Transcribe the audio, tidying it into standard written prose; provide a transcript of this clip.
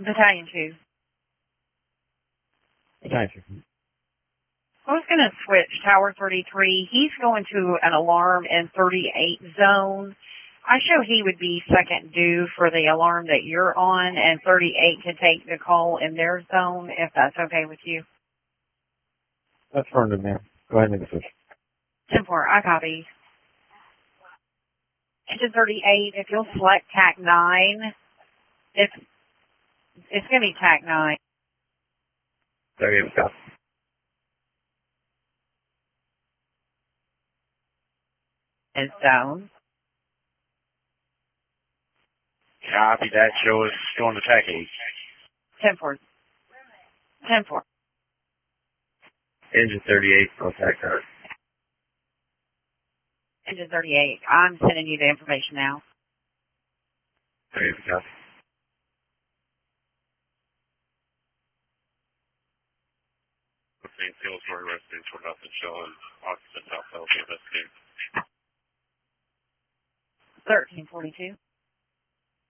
Battalion 2. Battalion 2. I was going to switch Tower 33. He's going to an alarm in 38 zone. I show he would be second due for the alarm that you're on, and 38 can take the call in their zone, if that's okay with you. That's fine, ma'am. Go ahead and make a switch. 10-4, I copy. Engine 38, if you'll select TAC 9, it's going to be TAC 9. 38, go. Is zone. Copy that. Show us going to TAC 8. 10-4. 10-4. Engine 38, go TAC 9. Engine 38, I'm sending you the information now. 38, go. Hillsbury residents were nothing showing. Occupants outside of the investigation. 1342.